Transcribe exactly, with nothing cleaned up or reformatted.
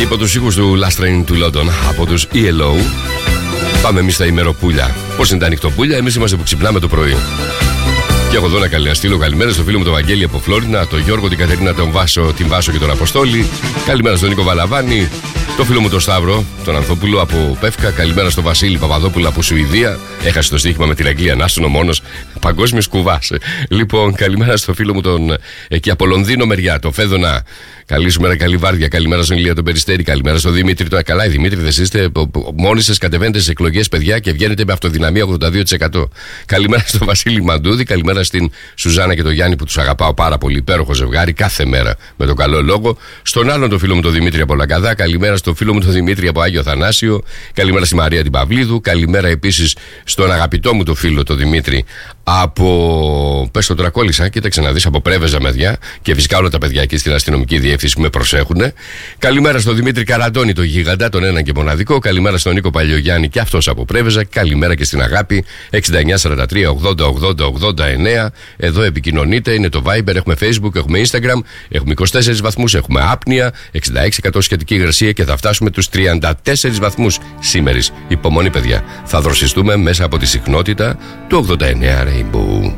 Υπό τους ήχους του Last Train to London από τους ι ελ ο. Πάμε εμείς στα ημεροπούλια. Πώς είναι τα νυχτοπούλια, εμείς είμαστε που ξυπνάμε το πρωί. Και έχω εδώ να καληναστείλω καλημέρα στο φίλο μου τον Βαγγέλη από Φλόρινα, τον Γιώργο, την Κατερίνα, τον Βάσο, την Βάσο και τον Αποστόλη. Καλημέρα στον Νίκο Βαλαβάνη, το φίλο μου τον Σταύρο, τον Ανθόπουλο από Πεύκα. Καλημέρα στον Βασίλη Παπαδόπουλο από Σουηδία. Έχασε το στοίχημα με την Αγγλία, να είναι ο μόνος παγκόσμιος κουβάς. Λοιπόν, καλημέρα στο φίλο μου τον εκεί από Λονδίνο μεριά, τον Φέδωνα. Καλή σου μέρα, καλή βάρδια. Καλημέρα στον Ηλία τον Περιστέρη. Καλημέρα στον Δημήτρη. Το καλά, οι Δημήτρη δεν είστε. Μόνοι σας κατεβαίνετε στις εκλογές, παιδιά, και βγαίνετε με αυτοδυναμία ογδόντα δύο τοις εκατό. Καλημέρα στον Βασίλη Μαντούδη. Καλημέρα στην Σουζάνα και τον Γιάννη που τους αγαπάω πάρα πολύ. Υπέροχο ζευγάρι κάθε μέρα με τον καλό λόγο. Στον άλλον τον φίλο μου τον Δημήτρη από Λαγκαδά. Καλημέρα στον φίλο μου τον Δημήτρη από Άγιο Θανάσιο. Καλημέρα στη Μαρία την Παυλίδου. Καλημέρα επίσης στον αγαπητό μου τον φίλο τον Δημήτρη από. Πες το Τρακόλισσα, κοίταξε να δεις, από Πρέβεζα μεριά. Και φυσικά όλα τα παιδιά εκεί στην αστυνομική διεύθυνση που με προσέχουν. Καλημέρα στον Δημήτρη Καραντώνη, τον γίγαντα, τον έναν και μοναδικό. Καλημέρα στον Νίκο Παλιογιάννη και αυτός από Πρέβεζα. Καλημέρα και στην Αγάπη εξήντα εννιά σαράντα τρία ογδόντα ογδόντα ογδόντα εννέα. Εδώ επικοινωνείτε, είναι το Viber, έχουμε Facebook, έχουμε Instagram, έχουμε είκοσι τέσσερις βαθμούς, έχουμε άπνοια, εξήντα έξι τοις εκατό σχετική υγρασία και θα φτάσουμε τους τριάντα τέσσερις βαθμούς σήμερα. Υπομονή, παιδιά. Θα δροσιστούμε μέσα από τη συχνότητα του ογδόντα εννέα Rainbow.